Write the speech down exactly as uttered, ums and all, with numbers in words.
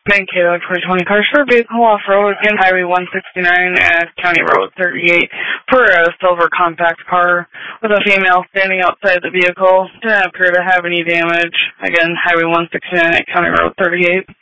Mankato twenty twenty car short vehicle off-road again, Highway one sixty-nine at County Road thirty-eight for a silver compact car with a female standing outside the vehicle. Didn't appear to have any damage. Again, Highway one sixty-nine at County Road thirty-eight.